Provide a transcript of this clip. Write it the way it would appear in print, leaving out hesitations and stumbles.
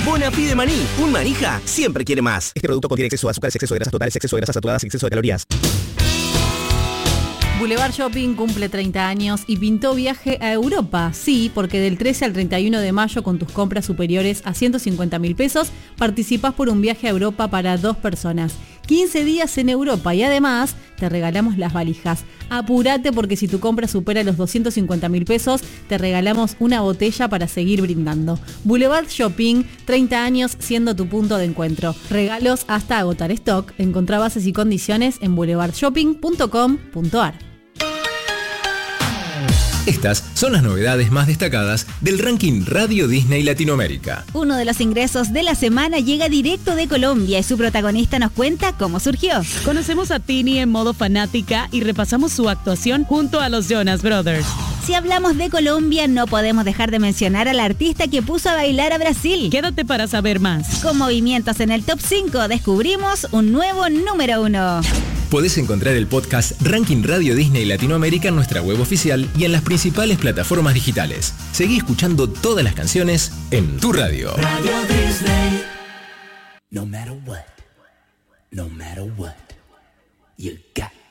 Bonafide de maní. Un manija siempre quiere más. Este producto contiene exceso de azúcar, exceso de grasas totales, exceso de grasas saturadas y exceso de calorías. Boulevard Shopping cumple 30 años y pintó viaje a Europa. Sí, porque del 13 al 31 de mayo con tus compras superiores a 150.000 pesos participás por un viaje a Europa para 2 personas. 15 días en Europa y además te regalamos las valijas. Apúrate porque si tu compra supera los 250.000 pesos te regalamos una botella para seguir brindando. Boulevard Shopping, 30 años siendo tu punto de encuentro. Regalos hasta agotar stock. Encontrá bases y condiciones en boulevardshopping.com.ar. Estas son las novedades más destacadas del ranking Radio Disney Latinoamérica. Uno de los ingresos de la semana llega directo de Colombia y su protagonista nos cuenta cómo surgió. Conocemos a Tini en modo fanática y repasamos su actuación junto a los Jonas Brothers. Si hablamos de Colombia, no podemos dejar de mencionar al artista que puso a bailar a Brasil. Quédate para saber más. Con movimientos en el top 5 descubrimos un nuevo número 1. Podés encontrar el podcast Ranking Radio Disney Latinoamérica en nuestra web oficial y en las principales plataformas digitales. Seguí escuchando todas las canciones en tu radio. Radio Disney. No matter what, you got